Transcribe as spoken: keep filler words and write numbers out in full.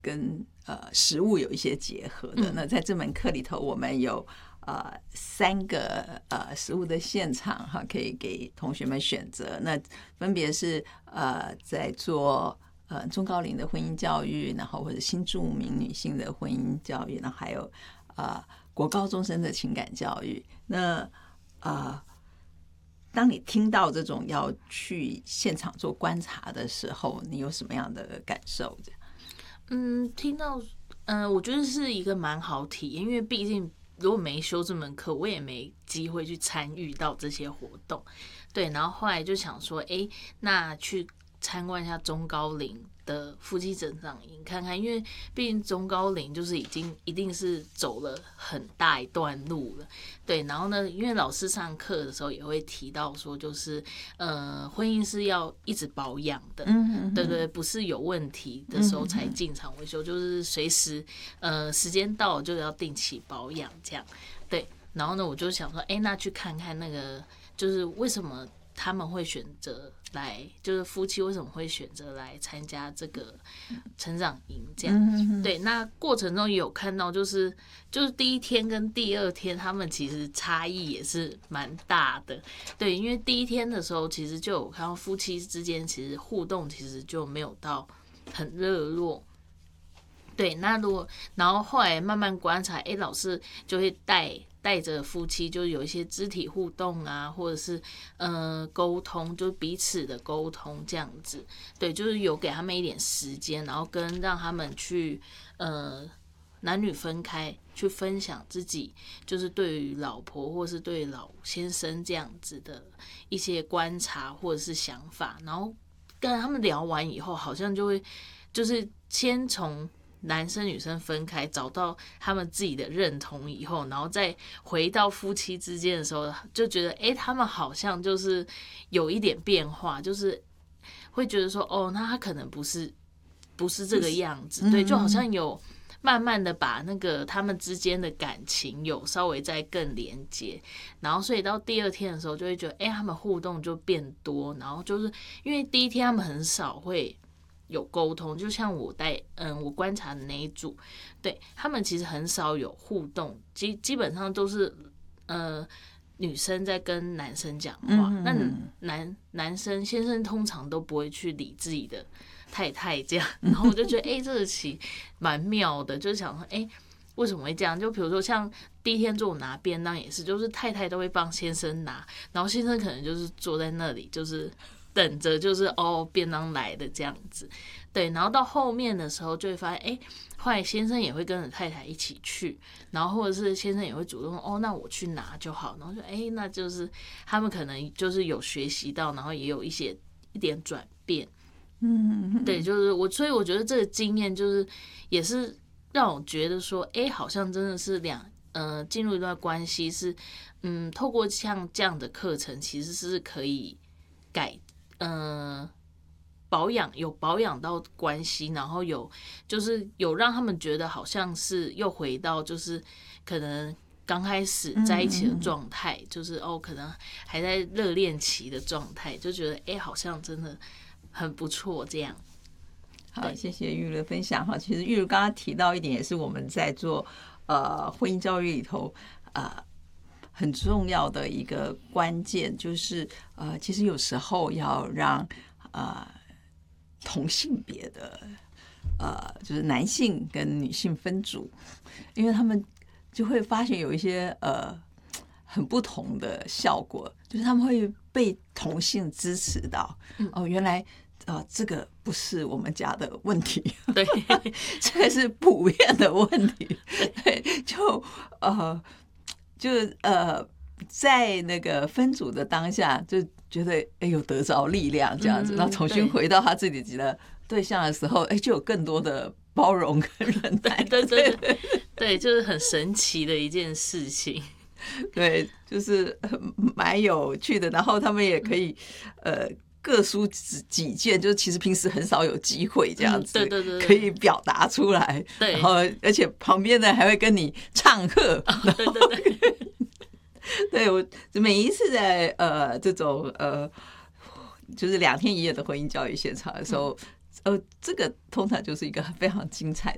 跟呃实务有一些结合的。嗯、那在这门课里头，我们有呃三个呃实务的现场哈，可以给同学们选择。那分别是呃在做呃中高龄的婚姻教育，然后或者新住民女性的婚姻教育，然后还有呃国高中生的情感教育。那呃。当你听到这种要去现场做观察的时候，你有什么样的感受？ 嗯，听到，嗯、呃，我觉得是一个蛮好体验，因为毕竟如果没修这门课，我也没机会去参与到这些活动。对，然后后来就想说，哎，那去参观一下中高龄的夫妻成长营看看，因为毕竟中高龄就是已经一定是走了很大一段路了。对，然后呢，因为老师上课的时候也会提到说，就是呃，婚姻是要一直保养的，嗯，对对，不是有问题的时候才进场维修，就是随时呃时间到了就要定期保养这样。对，然后呢，我就想说，哎，那去看看那个，就是为什么他们会选择来，就是夫妻为什么会选择来参加这个成长营这样。对，那过程中也有看到，就是就是第一天跟第二天他们其实差异也是蛮大的。对，因为第一天的时候其实就有看到夫妻之间其实互动其实就没有到很热络。对，那如果然后后来慢慢观察，哎，老师就会带带着夫妻，就是有一些肢体互动啊，或者是呃沟通，就彼此的沟通这样子。对，就是有给他们一点时间，然后跟让他们去呃男女分开去分享自己，就是对于老婆或是对老先生这样子的一些观察或者是想法，然后跟他们聊完以后，好像就会就是先从男生女生分开，找到他们自己的认同以后，然后再回到夫妻之间的时候，就觉得哎、欸，他们好像就是有一点变化，就是会觉得说，哦，那他可能不是不是这个样子，对，就好像有慢慢的把那个他们之间的感情有稍微再更连接，然后所以到第二天的时候，就会觉得，哎、欸，他们互动就变多，然后就是因为第一天他们很少会有沟通，就像我带嗯我观察的那一组，对他们其实很少有互动，基基本上都是呃女生在跟男生讲话，嗯、那男男生先生通常都不会去理自己的太太这样，然后我就觉得哎、欸，这个其蛮妙的，就是想说哎、欸，为什么会这样？就比如说像第一天做我拿便当也是，就是太太都会帮先生拿，然后先生可能就是坐在那里就是等着，就是哦便当来的这样子，对，然后到后面的时候就会发现，哎，后来先生也会跟着太太一起去，然后或者是先生也会主动哦，那我去拿就好，然后就哎，那就是他们可能就是有学习到，然后也有一些一点转变，嗯，对，就是我，所以我觉得这个经验就是也是让我觉得说，哎，好像真的是两呃进入一段关系是，嗯，透过像这样的课程，其实是可以改。呃，保养有保养到关系，然后有就是有让他们觉得好像是又回到就是可能刚开始在一起的状态，嗯嗯嗯就是哦可能还在热恋期的状态，就觉得哎、欸、好像真的很不错这样。 好，谢谢玉如的分享哈。其实玉如刚刚提到一点，也是我们在做呃婚姻教育里头呃。很重要的一个关键就是，呃，其实有时候要让呃同性别的呃，就是男性跟女性分组，因为他们就会发现有一些呃很不同的效果，就是他们会被同性支持到，哦，原来呃这个不是我们家的问题， 对， 这个是普遍的问题，对，就呃。就呃，在那个分组的当下，就觉得哎有得着力量这样子，然后重新回到他自己的对象的时候，哎就有更多的包容跟忍耐。 对对对对，对，就是很神奇的一件事情。 对，就是蛮有趣的。然后他们也可以呃各抒己见，就是其实平时很少有机会这样子， 嗯、对对 对, 对， 可以表达出来。 对， 然后而且旁边的还会跟你唱和。 哦、对对对。 对，我每一次在呃这种呃就是两天一夜的婚姻教育现场的时候，呃，这个通常就是一个非常精彩